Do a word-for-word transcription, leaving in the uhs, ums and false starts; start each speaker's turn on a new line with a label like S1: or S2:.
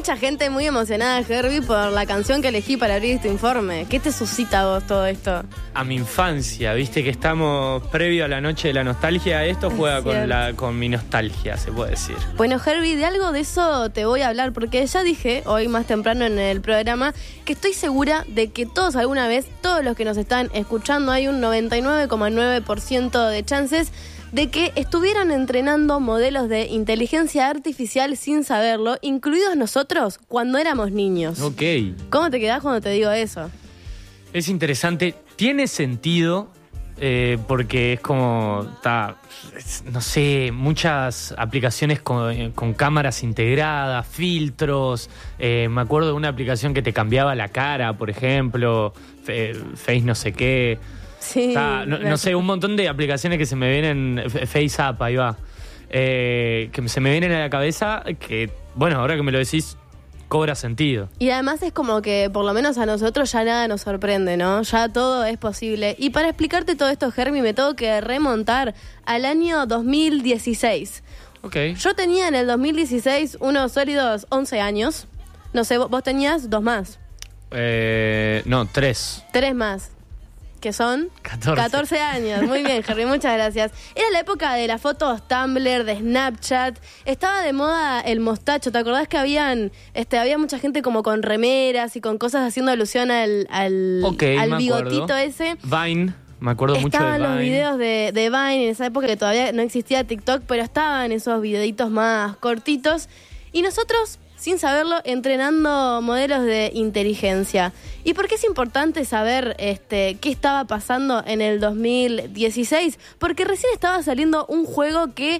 S1: mucha gente muy emocionada, Herbie, por la canción que elegí para abrir este informe. ¿Qué te suscita a vos todo esto?
S2: A mi infancia, viste que estamos previo a la noche de la nostalgia. Esto juega con, la, con mi nostalgia, se puede decir.
S1: Bueno, Herbie, de algo de eso te voy a hablar, porque ya dije hoy más temprano en el programa que estoy segura de que todos alguna vez, todos los que nos están escuchando, hay un noventa y nueve coma nueve por ciento de chances de que estuvieran entrenando modelos de inteligencia artificial sin saberlo, incluidos nosotros, cuando éramos niños.
S2: Ok.
S1: ¿Cómo te quedás cuando te digo eso?
S2: Es interesante, tiene sentido, eh, porque es como, ta, es, no sé, muchas aplicaciones con, con cámaras integradas, filtros. Eh, me acuerdo de una aplicación que te cambiaba la cara, por ejemplo, fe, Face no sé qué.
S1: Sí,
S2: Ta, no, no sé, un montón de aplicaciones que se me vienen, FaceApp, ahí va, eh, que se me vienen a la cabeza, que, bueno, ahora que me lo decís, cobra sentido.
S1: Y además es como que por lo menos a nosotros ya nada nos sorprende, ¿no? Ya todo es posible. Y para explicarte todo esto, Hermi, me tengo que remontar al año dos mil dieciséis.
S2: Ok.
S1: Yo tenía en el dos mil dieciséis unos sólidos once años. No sé, vos tenías dos más.
S2: Eh, no, tres.
S1: Tres más. Que son
S2: catorce.
S1: catorce años. Muy bien, Jerry, muchas gracias. Era la época de las fotos Tumblr, de Snapchat. Estaba de moda el mostacho. ¿Te acordás que habían este, había mucha gente como con remeras y con cosas haciendo alusión al, al,
S2: okay,
S1: al
S2: me
S1: bigotito
S2: acuerdo.
S1: ese?
S2: Vine, me acuerdo mucho de Vine.
S1: Estaban los videos de, de Vine en esa época que todavía no existía TikTok, pero estaban esos videitos más cortitos. Y nosotros, sin saberlo, entrenando modelos de inteligencia. ¿Y por qué es importante saber este, qué estaba pasando en el dos mil dieciséis? Porque recién estaba saliendo un juego que